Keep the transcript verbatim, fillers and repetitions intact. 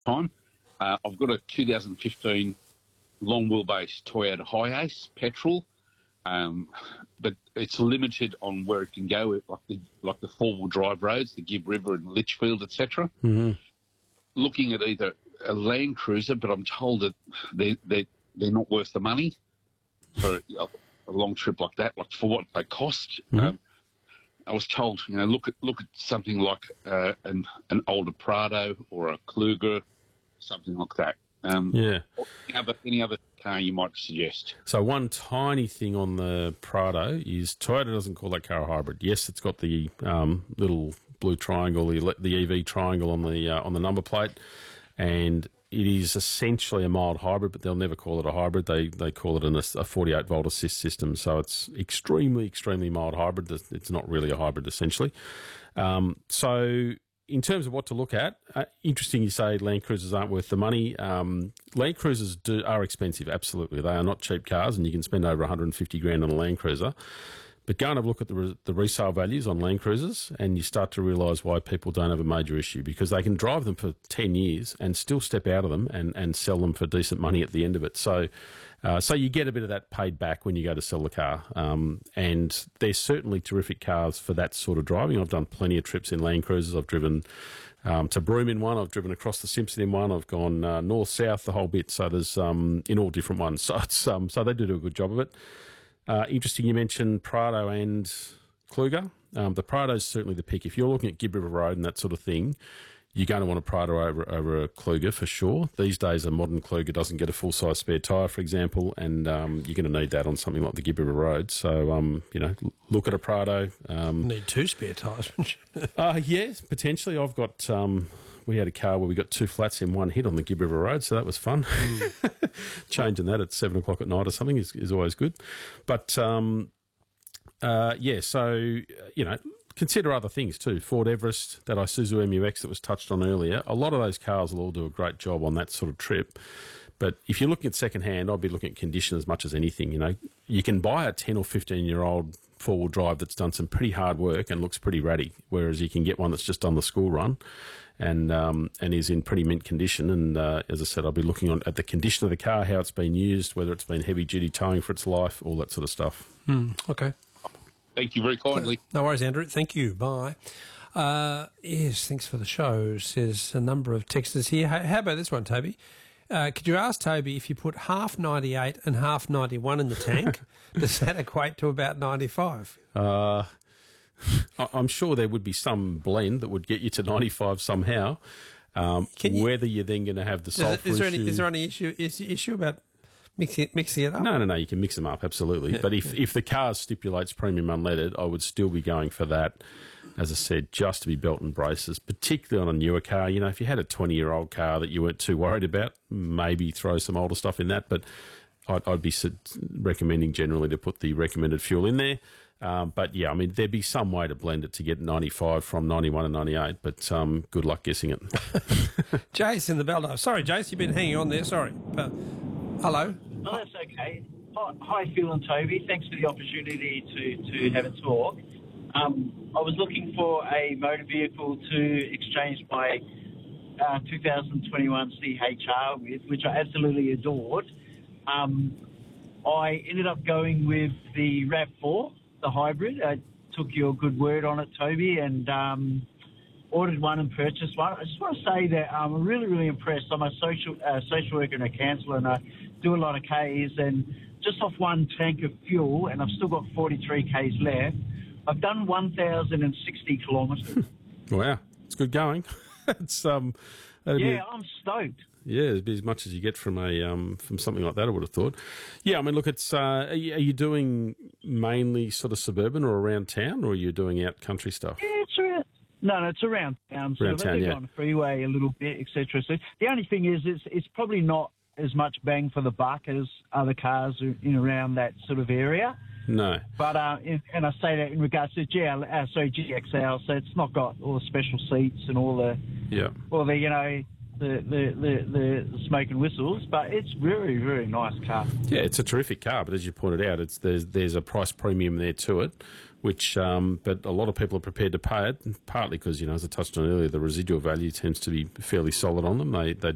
time. Uh, I've got a two thousand fifteen long wheelbase Toyota Hiace petrol, um, but it's limited on where it can go, like the like the four wheel drive roads, the Gibb River and Litchfield, et cetera. Mm-hmm. Looking at either a Land Cruiser, but I'm told that they they they're not worth the money for a, a long trip like that, like for what they cost. Mm-hmm. Um, I was told, you know, look at look at something like uh, an an older Prado or a Kluger, something like that. Um, Yeah. Any other, any other car you might suggest? So one tiny thing on the Prado is Toyota doesn't call that car a hybrid. Yes, it's got the um, little blue triangle, the, the E V triangle on the uh, on the number plate, and it is essentially a mild hybrid, but they'll never call it a hybrid. They they call it an, a forty-eight volt assist system. So it's extremely, extremely mild hybrid. It's not really a hybrid, essentially. Um, so in terms of what to look at, uh, interesting you say Land Cruisers aren't worth the money. Um, Land Cruisers do, are expensive, absolutely. They are not cheap cars, and you can spend over one hundred fifty grand on a Land Cruiser. But go and have a look at the, re- the resale values on Land Cruisers, and you start to realise why people don't have a major issue, because they can drive them for ten years and still step out of them and, and sell them for decent money at the end of it. So uh, so you get a bit of that paid back when you go to sell the car. Um, and they're certainly terrific cars for that sort of driving. I've done plenty of trips in Land Cruisers. I've driven um, to Broome in one. I've driven across the Simpson in one. I've gone uh, north, south, the whole bit. So there's um, in all different ones. So, it's, um, so they do do a good job of it. Uh, interesting you mentioned Prado and Kluger. Um, the Prado's certainly the pick. If you're looking at Gibb River Road and that sort of thing, you're going to want a Prado over, over a Kluger for sure. These days, a modern Kluger doesn't get a full-size spare tyre, for example, and um, you're going to need that on something like the Gibb River Road. So, um, you know, look at a Prado. Um, Need two spare tyres, wouldn't you? uh, yes, potentially. I've got... Um, we had a car where we got two flats in one hit on the Gibb River Road, so that was fun. Mm. Changing that at seven o'clock at night or something is, is always good. But, um, uh, yeah, so, you know, consider other things too. Ford Everest, that Isuzu M U X that was touched on earlier, a lot of those cars will all do a great job on that sort of trip. But if you're looking at second-hand, I'd be looking at condition as much as anything. You know, you can buy a ten or fifteen-year-old four-wheel drive that's done some pretty hard work and looks pretty ratty, whereas you can get one that's just done the school run and um, and is in pretty mint condition. And uh, as I said, I'll be looking on at the condition of the car, how it's been used, whether it's been heavy-duty towing for its life, all that sort of stuff. Mm, okay. Thank you very kindly. No worries, Andrew. Thank you. Bye. Uh, yes, thanks for the show. Says a number of texters here. How, how about this one, Toby? Uh, could you ask Toby if you put half ninety-eight and half ninety-one in the tank, does that equate to about ninety-five? Uh, I'm sure there would be some blend that would get you to ninety-five somehow. Um, you, whether you're then going to have the sulphur is there issue... Any, is there any issue, is issue about mixing it, mixing it up? No, no, no, you can mix them up, absolutely. Yeah, but if, yeah. if the car stipulates premium unleaded, I would still be going for that, as I said, just to be belt and braces, particularly on a newer car. You know, if you had a twenty-year-old car that you weren't too worried about, maybe throw some older stuff in that, but I'd, I'd be recommending generally to put the recommended fuel in there. Um, but, yeah, I mean, there'd be some way to blend it to get ninety-five from ninety-one and ninety-eight, but um, good luck guessing it. Jace in the Baldo. Sorry, Jace, you've been hanging on there. Sorry. Uh, hello. Oh, that's okay. Hi, hi, Phil and Toby. Thanks for the opportunity to, to have a talk. Um, I was looking for a motor vehicle to exchange my uh, two thousand twenty-one C H R with, which I absolutely adored. Um, I ended up going with the RAV four, the hybrid. I took your good word on it, Toby, and um, ordered one and purchased one. I just want to say that I'm really, really impressed. I'm a social uh, social worker and a counsellor, and I do a lot of Ks, and just off one tank of fuel, and I've still got forty-three Ks left, I've done one thousand sixty kilometres. Wow, it's good going. it's um, Yeah, be, I'm stoked. Yeah, it'd be as much as you get from a um, from something like that, I would have thought. Yeah, I mean, look, it's uh, are, you, are you doing mainly sort of suburban or around town, or are you doing out country stuff? Yeah, it's around. No, no, it's around town. So around town, yeah. On the freeway a little bit, et cetera. So the only thing is, it's it's probably not as much bang for the buck as other cars in around that sort of area. No. But, uh, in, and I say that in regards to G L, uh, sorry, G X L, so it's not got all the special seats and all the, yeah, all the, you know, the, the, the, the smoke and whistles, but it's very, very nice car. Yeah, it's a terrific car, but as you pointed out, it's there's there's a price premium there to it, which, um, but a lot of people are prepared to pay it, partly because, you know, as I touched on earlier, the residual value tends to be fairly solid on them. They they